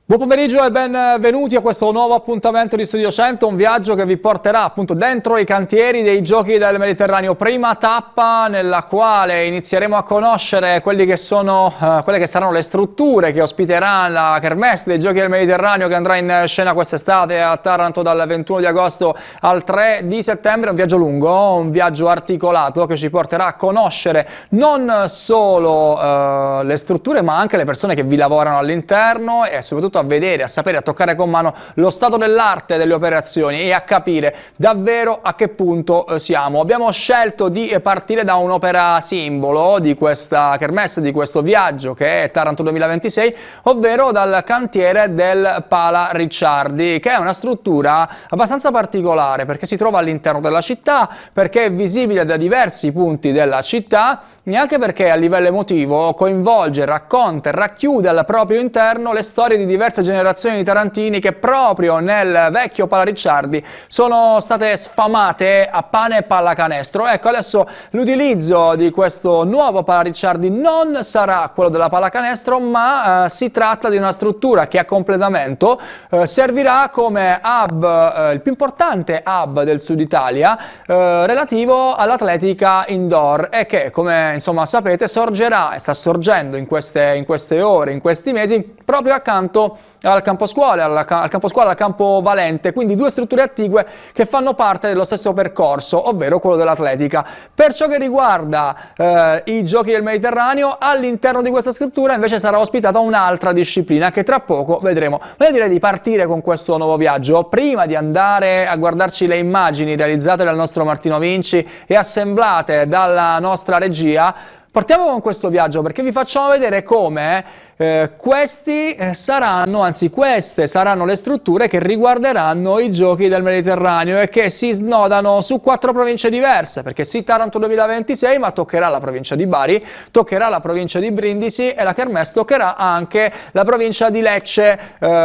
Buon pomeriggio e benvenuti a questo nuovo appuntamento di Studio 100, un viaggio che vi porterà appunto dentro i cantieri dei Giochi del Mediterraneo, prima tappa nella quale inizieremo a conoscere quelle che saranno le strutture che ospiteranno la Kermesse dei Giochi del Mediterraneo che andrà in scena quest'estate a Taranto dal 21 di agosto al 3 di settembre, un viaggio lungo, un viaggio articolato che ci porterà a conoscere non solo le strutture ma anche le persone che vi lavorano all'interno e soprattutto a vedere, a sapere, a toccare con mano lo stato dell'arte delle operazioni e a capire davvero a che punto siamo. Abbiamo scelto di partire da un'opera simbolo di questa Kermesse, di questo viaggio che è Taranto 2026, ovvero dal cantiere del Pala Ricciardi, che è una struttura abbastanza particolare perché si trova all'interno della città, perché è visibile da diversi punti della città, neanche perché a livello emotivo coinvolge, racconta e racchiude al proprio interno le storie di diverse generazioni di tarantini che proprio nel vecchio Pala Ricciardi sono state sfamate a pane e pallacanestro. Ecco, adesso l'utilizzo di questo nuovo Pala Ricciardi non sarà quello della pallacanestro, ma si tratta di una struttura che a completamento servirà come hub, il più importante hub del Sud Italia relativo all'atletica indoor e che, come insomma sapete, sorgerà e sta sorgendo in queste ore, in questi mesi, proprio accanto al campo scuole, al campo valente, quindi due strutture attigue che fanno parte dello stesso percorso, ovvero quello dell'atletica. Per ciò che riguarda i Giochi del Mediterraneo, all'interno di questa struttura invece sarà ospitata un'altra disciplina che tra poco vedremo. Ma io direi di partire con questo nuovo viaggio, prima di andare a guardarci le immagini realizzate dal nostro Martino Vinci e assemblate dalla nostra regia. Partiamo con questo viaggio perché vi facciamo vedere come queste saranno le strutture che riguarderanno i Giochi del Mediterraneo e che si snodano su 4 province diverse, perché sì Taranto 2026, ma toccherà la provincia di Bari, toccherà la provincia di Brindisi e la Kermesse toccherà anche la provincia di Lecce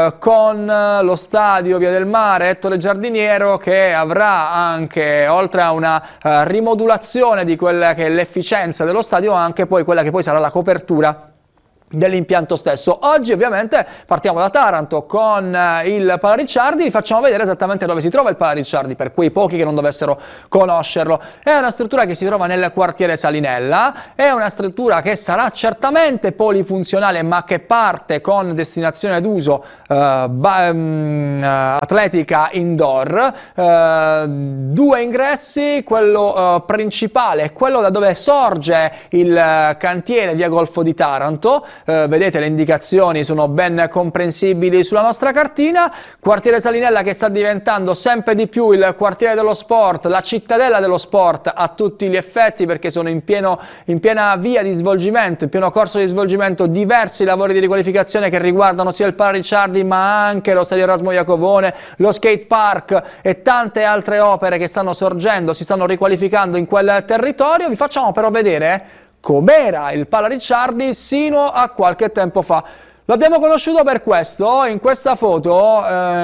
con lo stadio Via del Mare Ettore Giardiniero, che avrà anche, oltre a una rimodulazione di quella che è l'efficienza dello stadio, anche poi quella che poi sarà la copertura dell'impianto stesso. Oggi ovviamente partiamo da Taranto con il Pala Ricciardi, vi facciamo vedere esattamente dove si trova il Pala Ricciardi per quei pochi che non dovessero conoscerlo. È una struttura che si trova nel quartiere Salinella, è una struttura che sarà certamente polifunzionale ma che parte con destinazione d'uso atletica indoor, 2 ingressi, quello principale è quello da dove sorge il cantiere via Golfo di Taranto. Vedete, le indicazioni sono ben comprensibili sulla nostra cartina. Quartiere Salinella che sta diventando sempre di più il quartiere dello sport, la cittadella dello sport a tutti gli effetti, perché sono in piena via di svolgimento, in pieno corso di svolgimento diversi lavori di riqualificazione che riguardano sia il Pala Ricciardi ma anche lo stadio Erasmo Iacovone, lo skate park e tante altre opere che stanno sorgendo, si stanno riqualificando in quel territorio. Vi facciamo però vedere com'era il Pala Ricciardi sino a qualche tempo fa. L'abbiamo conosciuto per questo, in questa foto,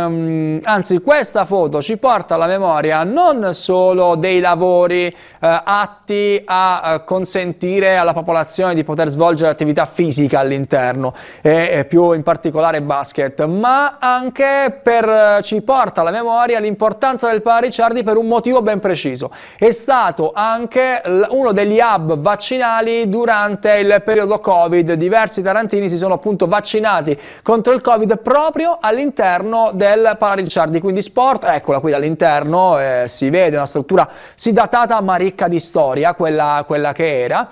anzi questa foto ci porta alla memoria non solo dei lavori atti a consentire alla popolazione di poter svolgere attività fisica all'interno e più in particolare basket, ma anche ci porta alla memoria l'importanza del Pala Ricciardi per un motivo ben preciso. È stato anche uno degli hub vaccinali durante il periodo Covid. Diversi tarantini si sono appunto vaccinati contro il Covid proprio all'interno del Pala Ricciardi, quindi sport, eccola qui dall'interno, si vede una struttura sì datata ma ricca di storia, quella che era,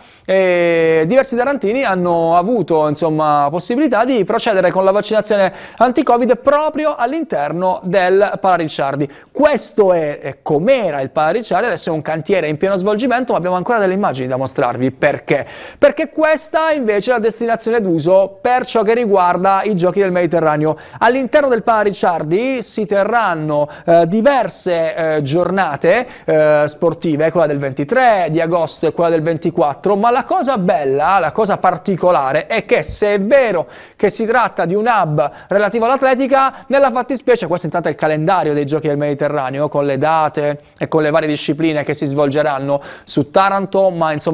e diversi tarantini hanno avuto insomma possibilità di procedere con la vaccinazione anti-Covid proprio all'interno del Pala Ricciardi. Questo è com'era il Pala Ricciardi, adesso è un cantiere in pieno svolgimento, ma abbiamo ancora delle immagini da mostrarvi. Perché? Perché questa invece è la destinazione d'uso per ciò che riguarda i Giochi del Mediterraneo. All'interno del Pala Ricciardi si terranno diverse giornate sportive, quella del 23 di agosto e quella del 24, ma la cosa bella, la cosa particolare è che, se è vero che si tratta di un hub relativo all'atletica, nella fattispecie questo intanto è il calendario dei Giochi del Mediterraneo con le date e con le varie discipline che si svolgeranno su Taranto, ma insomma